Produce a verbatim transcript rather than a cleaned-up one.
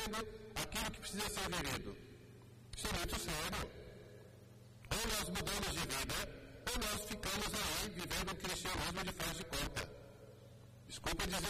aquilo que precisa ser vivido. Isso é muito sério. Ou nós mudamos de vida, ou nós ficamos aí vivendo o cristianismo de faz de conta. Desculpa dizer